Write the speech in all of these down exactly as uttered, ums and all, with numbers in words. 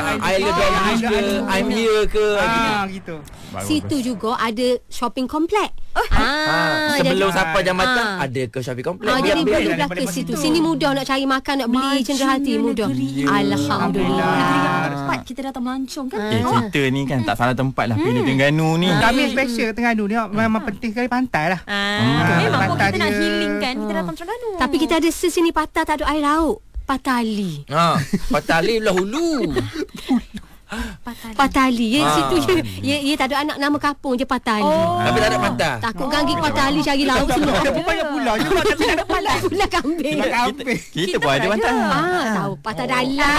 I love you ke, I'm here ke. Ah, gitu. Situ juga ada shopping komplek. Ah, sebelum jadi, sampai Jambatan ah. ada ke shopping komplek. Ah, jadi biar- boleh biar- belaka biar- situ. situ. Sini mudah nak cari makan, nak beli cenderah hati mudah. Alhamdulillah. Negeri yang tepat kita datang melancong kan. Eh, kita ni kan tak salah tempat lah pilih Terengganu ni. Kami special Terengganu ni memang penting sekali pantai lah. Ah, memang pun pantai kita nak dia- healing kan, kita datang Terengganu. Tapi kita ada sesini patah tak ada air laut. Patali. Ha, Patali belah hulu. Patali. Ya, Ah. situ je. Ya, ya tak ada anak nama kampung je Patali. Oh. Tapi tak ada pantai. Takut ganggu Patali cari laut semua. Ada pun banyak pulau juga tapi tak ada Pula pula kambing. pulau Kita, kambing. kita pun ada pantai. Ah, tahu patah dalam.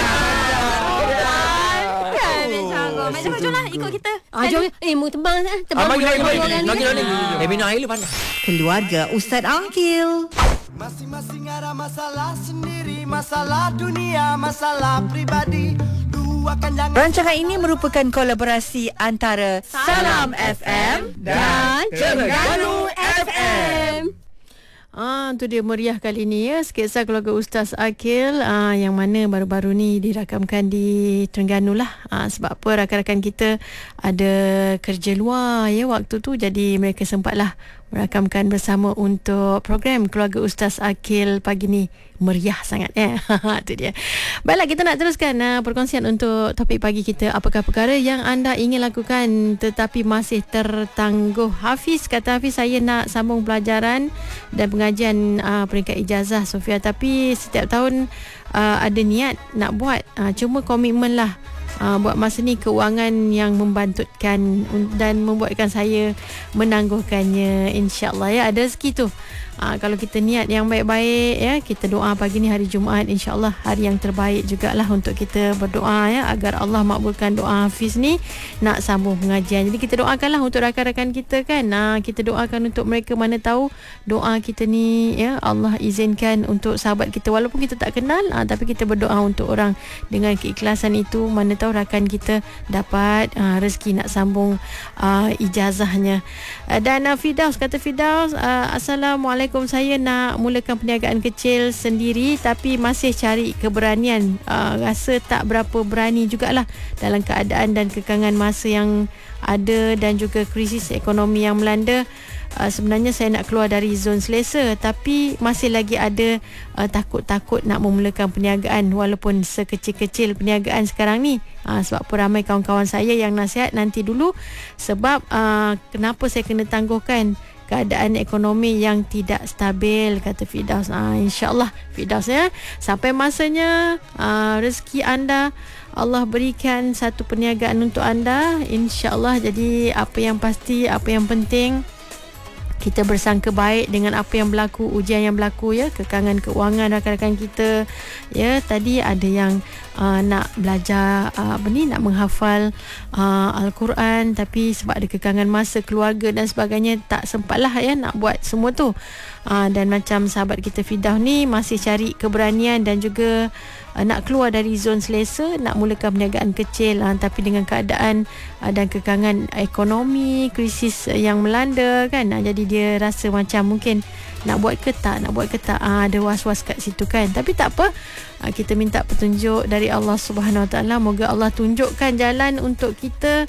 Macam mana jom lah ikut kita. Ah, jom. Eh, mu tebang eh. Tebang. Abang gila tebang gila. orang Nak ni. gila ni. Eh, minum air lu pandai. Keluarga Ustaz Akil. Masing-masing ada masalah sendiri, masalah dunia, masalah pribadi. Luahkan jangan. Rancangan ini merupakan kolaborasi antara Salam F M dan Terengganu F M. Ah, tu dia meriah kali ni ya, sketsa keluarga Ustaz Akil ah, yang mana baru-baru ni dirakamkan di Terengganu lah. Ah, sebab apa rakan-rakan kita ada kerja luar ya waktu tu, jadi mereka sempatlah merakamkan bersama untuk program keluarga Ustaz Akil pagi ni. Meriah sangat ya. Tu dia. Baiklah, kita nak teruskan uh, perkongsian untuk topik pagi kita. Apakah perkara yang anda ingin lakukan tetapi masih tertangguh? Hafiz kata Hafiz, saya nak sambung pelajaran dan pengajian uh, peringkat ijazah Sofia, tapi setiap tahun uh, ada niat nak buat, uh, cuma komitmen lah. Uh, buat masa ni keuangan yang membantutkan dan membuatkan saya menangguhkannya. InsyaAllah ya, ada rezeki tu. Uh, kalau kita niat yang baik-baik ya, kita doa pagi ni hari Jumaat, insyaAllah hari yang terbaik jugalah untuk kita berdoa ya, agar Allah makbulkan doa Hafiz ni nak sambung pengajian. Jadi kita doakanlah untuk rakan-rakan kita kan. Uh, kita doakan untuk mereka, mana tahu doa kita ni ya Allah izinkan untuk sahabat kita walaupun kita tak kenal, uh, tapi kita berdoa untuk orang dengan keikhlasan itu, mana tahu rakan kita dapat uh, rezeki nak sambung uh, ijazahnya. Uh, dan uh, Fidaus kata Fidaus, uh, Assalamualaikum, saya nak mulakan perniagaan kecil sendiri tapi masih cari keberanian. Uh, rasa tak berapa berani jugalah dalam keadaan dan kekangan masa yang ada dan juga krisis ekonomi yang melanda. Uh, sebenarnya saya nak keluar dari zon selesa, tapi masih lagi ada uh, takut-takut nak memulakan perniagaan walaupun sekecil-kecil perniagaan sekarang ni. Uh, sebab apa ramai kawan-kawan saya yang nasihat nanti dulu, sebab uh, kenapa saya kena tangguhkan keadaan ekonomi yang tidak stabil, kata Fidaus. Uh, InsyaAllah Fidaus ya, sampai masanya uh, rezeki anda Allah berikan satu perniagaan untuk anda, InsyaAllah. Jadi apa yang pasti, apa yang penting, kita bersangka baik dengan apa yang berlaku, ujian yang berlaku ya, kekangan keuangan rakan-rakan kita ya. Tadi ada yang uh, nak belajar uh, apa ni, nak menghafal uh, Al-Quran, tapi sebab ada kekangan masa, keluarga dan sebagainya, tak sempatlah ya nak buat semua tu. Uh, dan macam sahabat kita Fidah ni masih cari keberanian dan juga uh, nak keluar dari zon selesa, nak mulakan perniagaan kecil, uh, tapi dengan keadaan uh, dan kekangan ekonomi, krisis uh, yang melanda kan. Uh, jadi dia rasa macam mungkin nak buat ke tak, nak buat ke tak, uh, ada was-was kat situ kan. Tapi tak apa, uh, kita minta petunjuk dari Allah Subhanahu Wa Taala. Moga Allah tunjukkan jalan untuk kita,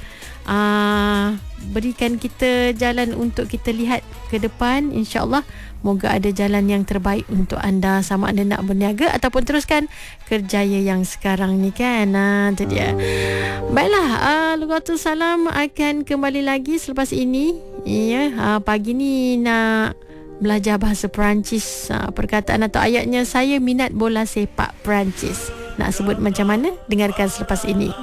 uh, berikan kita jalan untuk kita lihat ke depan, insya-Allah. Moga ada jalan yang terbaik untuk anda, sama ada nak berniaga ataupun teruskan kerjaya yang sekarang ni kan. Nah, tu dia. Baiklah, uh, Lugatul Salam akan kembali lagi selepas ini. Ya, uh, pagi ni nak belajar bahasa Perancis. Uh, perkataan atau ayatnya, saya minat bola sepak Perancis. Nak sebut macam mana? Dengarkan selepas ini.